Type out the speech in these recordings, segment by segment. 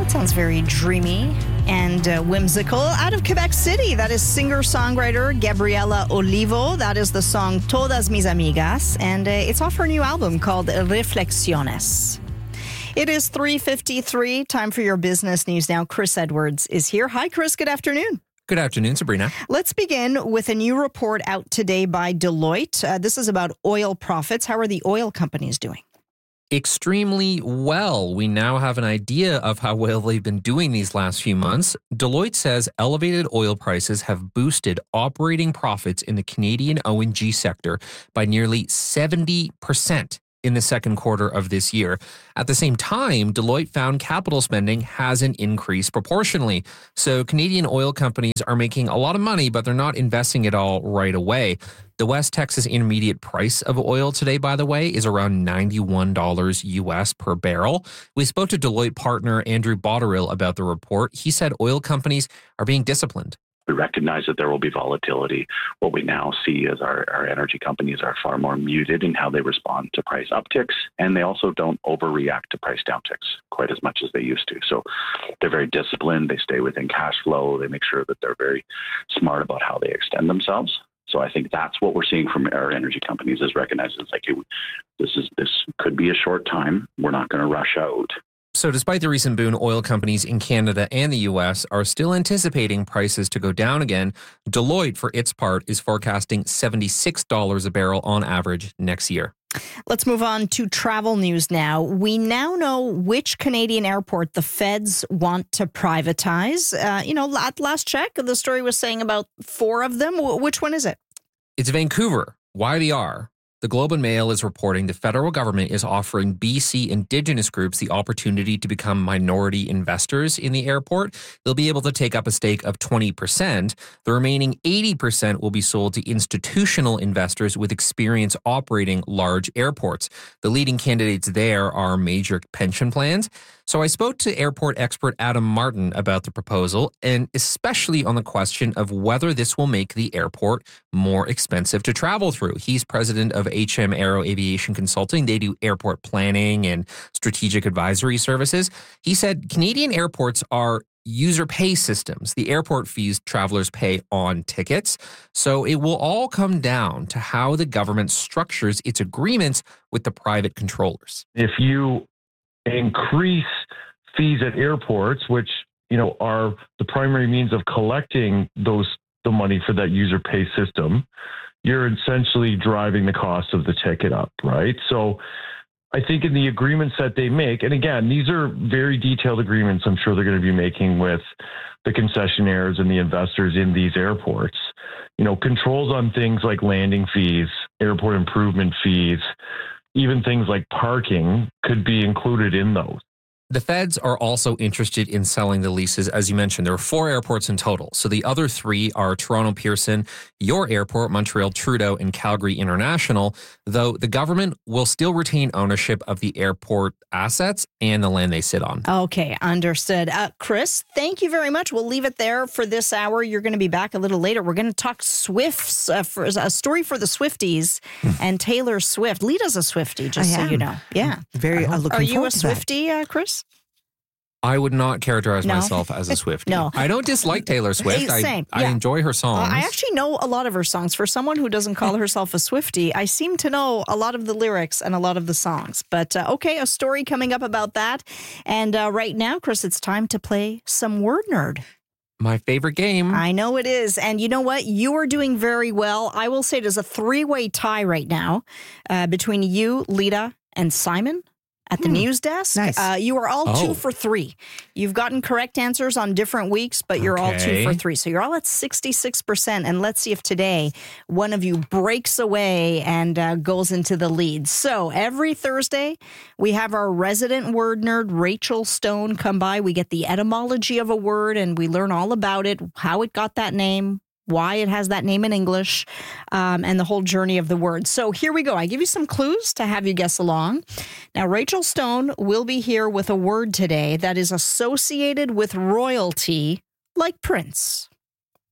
That sounds very dreamy and whimsical. Out of Quebec City, that is singer-songwriter Gabriela Olivo. That is the song Todas Mis Amigas, and it's off her new album called Reflexiones. It is 3:53. Time for your business news now. Chris Edwards is here. Hi, Chris. Good afternoon. Good afternoon, Sabrina. Let's begin with a new report out today by Deloitte. This is about oil profits. How are the oil companies doing? Extremely well. We now have an idea of how well they've been doing these last few months. Deloitte says elevated oil prices have boosted operating profits in the Canadian O&G sector by nearly 70% in the second quarter of this year. At the same time, Deloitte found capital spending hasn't increased proportionally. So Canadian oil companies are making a lot of money, but they're not investing it all right away. The West Texas Intermediate price of oil today, by the way, is around $91 US per barrel. We spoke to Deloitte partner Andrew Botterill about the report. He said oil companies are being disciplined. We recognize that there will be volatility. What we now see is our energy companies are far more muted in how they respond to price upticks, and they also don't overreact to price downticks quite as much as they used to. So they're very disciplined. They stay within cash flow. They make sure that they're very smart about how they extend themselves. So I think that's what we're seeing from our energy companies is recognizing it's like, hey, this could be a short time. We're not going to rush out. So despite the recent boom, oil companies in Canada and the U.S. are still anticipating prices to go down again. Deloitte, for its part, is forecasting $76 a barrel on average next year. Let's move on to travel news now. We now know which Canadian airport the feds want to privatize. At last check, the story was saying about 4 of them. Which one is it? It's Vancouver, YVR. The Globe and Mail is reporting the federal government is offering BC Indigenous groups the opportunity to become minority investors in the airport. They'll be able to take up a stake of 20%. The remaining 80% will be sold to institutional investors with experience operating large airports. The leading candidates there are major pension plans. So I spoke to airport expert Adam Martin about the proposal, and especially on the question of whether this will make the airport more expensive to travel through. He's president of HM Aero Aviation Consulting. They do airport planning and strategic advisory services. He said Canadian airports are user pay systems. The airport fees travelers pay on tickets. So it will all come down to how the government structures its agreements with the private controllers. If you increase fees at airports, which are the primary means of collecting the money for that user pay system, you're essentially driving the cost of the ticket up, right? So I think in the agreements that they make, and again, these are very detailed agreements I'm sure they're going to be making with the concessionaires and the investors in these airports, controls on things like landing fees, airport improvement fees, even things like parking could be included in those. The feds are also interested in selling the leases. As you mentioned, there are 4 airports in total. So the other 3 are Toronto Pearson, your airport, Montreal Trudeau, and Calgary International, though the government will still retain ownership of the airport assets and the land they sit on. Okay, understood. Chris, thank you very much. We'll leave it there for this hour. You're going to be back a little later. We're going to talk Swifts, for a story for the Swifties and Taylor Swift. Lita's a Swiftie, just so you know. Yeah. Very looking Are you forward a to that. Swiftie, Chris? I would not characterize myself as a Swiftie. No. I don't dislike Taylor Swift. Same. I enjoy her songs. I actually know a lot of her songs. For someone who doesn't call herself a Swiftie, I seem to know a lot of the lyrics and a lot of the songs. But okay, a story coming up about that. And right now, Chris, it's time to play some Word Nerd. My favorite game. I know it is. And you know what? You are doing very well. I will say it is a 3-way tie right now between you, Lita, and Simon at the news desk. Nice. You are all 2 for 3. You've gotten correct answers on different weeks, but you're all 2 for 3. So you're all at 66%. And let's see if today one of you breaks away and goes into the lead. So every Thursday, we have our resident word nerd, Rachel Stone, come by. We get the etymology of a word and we learn all about it, how it got that name, why it has that name in English, and the whole journey of the word. So here we go. I give you some clues to have you guess along. Now, Rachel Stone will be here with a word today that is associated with royalty, like Prince.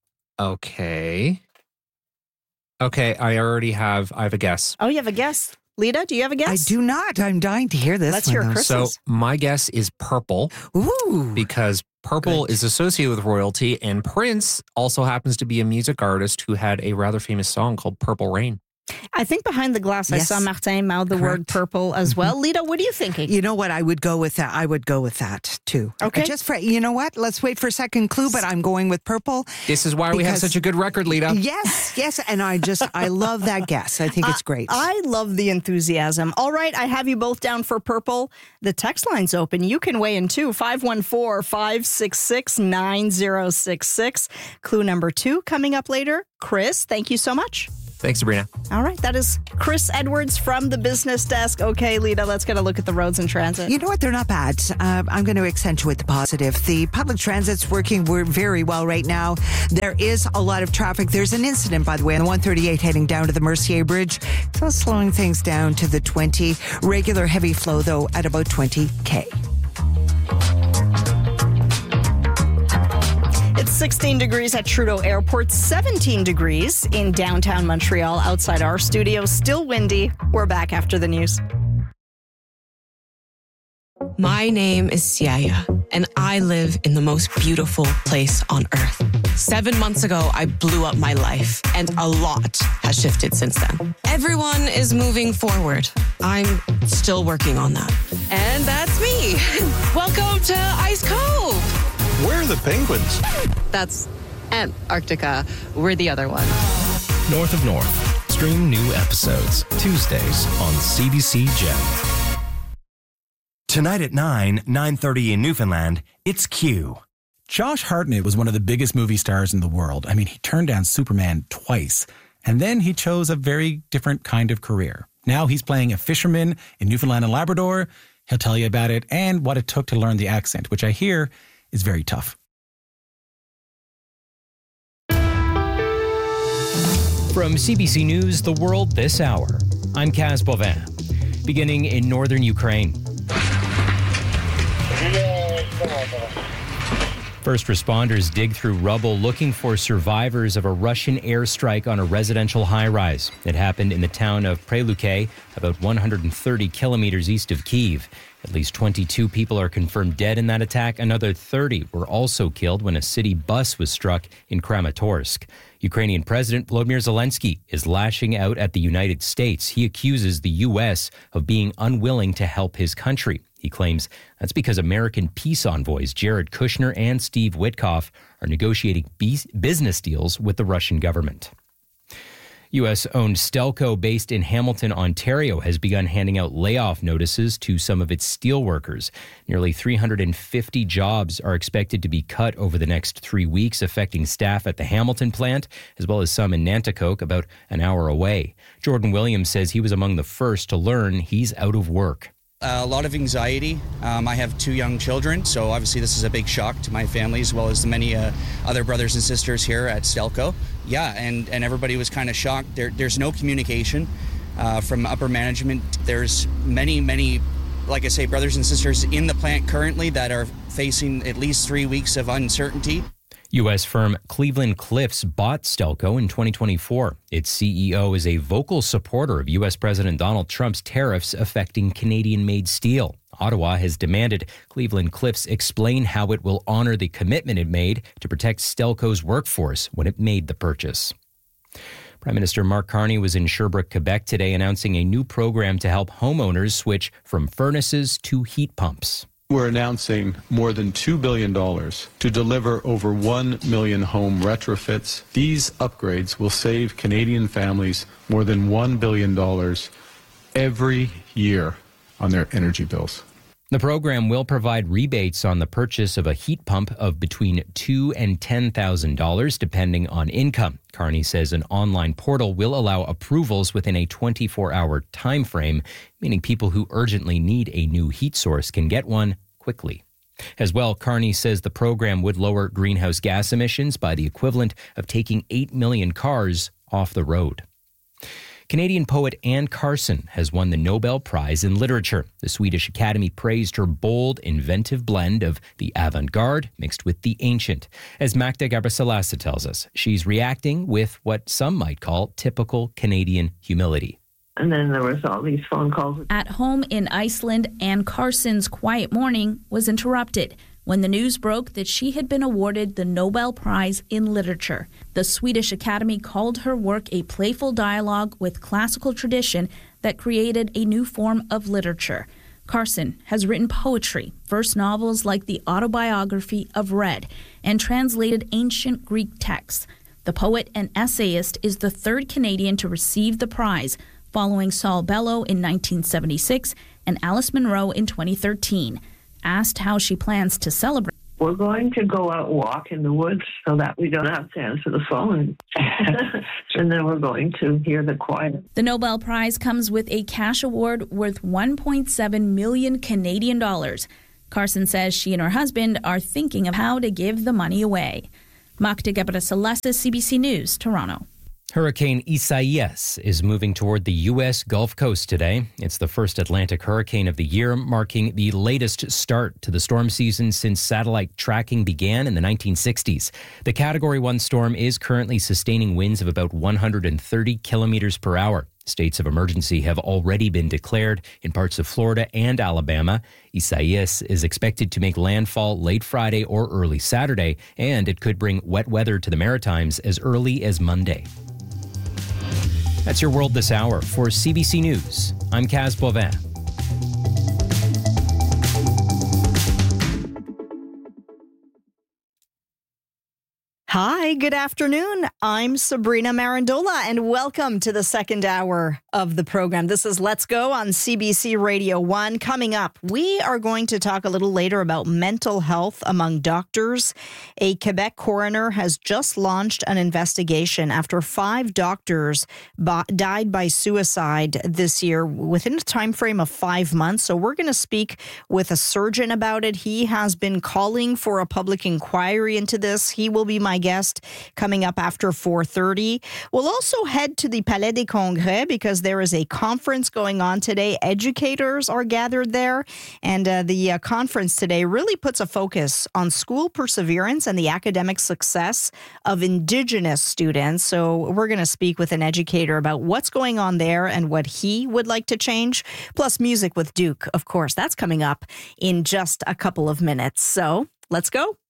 Okay, I have a guess. Oh, you have a guess? Lita, do you have a guess? I do not. I'm dying to hear this. Let's hear Chris's. So my guess is purple. Ooh. Because purple is associated with royalty, and Prince also happens to be a music artist who had a rather famous song called Purple Rain. I think behind the glass, I saw Martin mouth the word purple as well. Lita, what are you thinking? You know what? I would go with that. I would go with that too. Okay. Just for, you know what? Let's wait for a second clue, but I'm going with purple. This is why we have such a good record, Lita. Yes. And I love that guess. I think it's great. I love the enthusiasm. All right. I have you both down for purple. The text line's open. You can weigh in too. 514-566-9066. Clue number 2 coming up later. Chris, thank you so much. Thanks, Sabrina. All right. That is Chris Edwards from the business desk. Okay, Lita, let's get a look at the roads and transit. You know what? They're not bad. I'm going to accentuate the positive. The public transit's working very well right now. There is a lot of traffic. There's an incident, by the way, on the 138 heading down to the Mercier Bridge. So slowing things down to the 20. Regular heavy flow, though, at about 20K. It's 16 degrees at Trudeau Airport, 17 degrees in downtown Montreal outside our studio. Still windy. We're back after the news. My name is Siaya, and I live in the most beautiful place on earth. 7 months ago, I blew up my life, and a lot has shifted since then. Everyone is moving forward. I'm still working on that. And that's me. Welcome to Ice Cove. Where are the penguins? That's Antarctica. We're the other one. North of North. Stream new episodes Tuesdays on CBC Gem. Tonight at 9:30 in Newfoundland, it's Q. Josh Hartnett was one of the biggest movie stars in the world. I mean, he turned down Superman twice, and then he chose a very different kind of career. Now he's playing a fisherman in Newfoundland and Labrador. He'll tell you about it and what it took to learn the accent, which I hear is very tough. From CBC News, The World This Hour, I'm Kaz Bovin. Beginning in northern Ukraine. First responders dig through rubble looking for survivors of a Russian airstrike on a residential high-rise. It happened in the town of Preluke, about 130 kilometers east of Kyiv. At least 22 people are confirmed dead in that attack. Another 30 were also killed when a city bus was struck in Kramatorsk. Ukrainian President Volodymyr Zelensky is lashing out at the United States. He accuses the U.S. of being unwilling to help his country. He claims that's because American peace envoys Jared Kushner and Steve Witkoff are negotiating business deals with the Russian government. U.S.-owned Stelco, based in Hamilton, Ontario, has begun handing out layoff notices to some of its steelworkers. Nearly 350 jobs are expected to be cut over the next 3 weeks, affecting staff at the Hamilton plant, as well as some in Nanticoke, about an hour away. Jordan Williams says he was among the first to learn he's out of work. A lot of anxiety. I have 2 young children, so obviously this is a big shock to my family as well as the many other brothers and sisters here at Stelco. Yeah, and everybody was kind of shocked. There's no communication from upper management. There's many, like I say, brothers and sisters in the plant currently that are facing at least 3 weeks of uncertainty. U.S. firm Cleveland Cliffs bought Stelco in 2024. Its CEO is a vocal supporter of U.S. President Donald Trump's tariffs affecting Canadian-made steel. Ottawa has demanded Cleveland Cliffs explain how it will honor the commitment it made to protect Stelco's workforce when it made the purchase. Prime Minister Mark Carney was in Sherbrooke, Quebec today, announcing a new program to help homeowners switch from furnaces to heat pumps. We're announcing more than $2 billion to deliver over 1 million home retrofits. These upgrades will save Canadian families more than $1 billion every year on their energy bills. The program will provide rebates on the purchase of a heat pump of between $2,000 and $10,000, depending on income. Carney says an online portal will allow approvals within a 24-hour time frame, meaning people who urgently need a new heat source can get one quickly. As well, Carney says the program would lower greenhouse gas emissions by the equivalent of taking 8 million cars off the road. Canadian poet Anne Carson has won the Nobel Prize in Literature. The Swedish Academy praised her bold, inventive blend of the avant-garde mixed with the ancient. As Magda Gabriselasa tells us, she's reacting with what some might call typical Canadian humility. And then there was all these phone calls. At home in Iceland, Anne Carson's quiet morning was interrupted when the news broke that she had been awarded the Nobel Prize in Literature. The Swedish Academy called her work a playful dialogue with classical tradition that created a new form of literature. Carson has written poetry, first novels like the autobiography of Red, and translated ancient Greek texts. The poet and essayist is the third Canadian to receive the prize, following Saul Bellow in 1976 and Alice Munro in 2013. Asked how she plans to celebrate. We're going to go out and walk in the woods so that we don't have to answer the phone. And then we're going to hear the choir. The Nobel Prize comes with a cash award worth 1.7 million Canadian dollars. Carson says she and her husband are thinking of how to give the money away. Magda Gebre-Selassie, CBC News, Toronto. Hurricane Isaias is moving toward the U.S. Gulf Coast today. It's the first Atlantic hurricane of the year, marking the latest start to the storm season since satellite tracking began in the 1960s. The Category 1 storm is currently sustaining winds of about 130 kilometers per hour. States of emergency have already been declared in parts of Florida and Alabama. Isaias is expected to make landfall late Friday or early Saturday, and it could bring wet weather to the Maritimes as early as Monday. That's your world this hour. For CBC News, I'm Kaz Bovin. Hi, good afternoon. I'm Sabrina Marandola, and welcome to the second hour of the program. This is Let's Go on CBC Radio 1. Coming up, we are going to talk a little later about mental health among doctors. A Quebec coroner has just launched an investigation after 5 doctors died by suicide this year within a time frame of 5 months. So we're going to speak with a surgeon about it. He has been calling for a public inquiry into this. He will be my guest coming up after 4:30. We'll also head to the Palais des Congrès because there is a conference going on today. Educators are gathered there, and the conference today really puts a focus on school perseverance and the academic success of Indigenous students. So we're going to speak with an educator about what's going on there and what he would like to change. Plus music with Duke, of course. That's coming up in just a couple of minutes. So let's go.